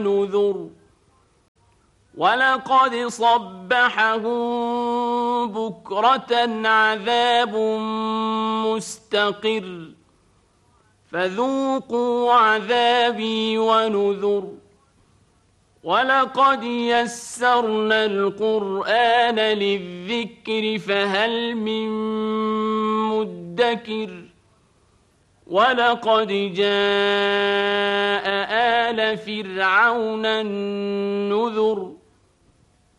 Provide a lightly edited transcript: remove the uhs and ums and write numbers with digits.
نذر ولقد صبحهم بكرة عذاب مستقر فذوقوا عذابي ونذر ولقد يسرنا القرآن للذكر فهل من مدكر ولقد جاء آل فرعون النذر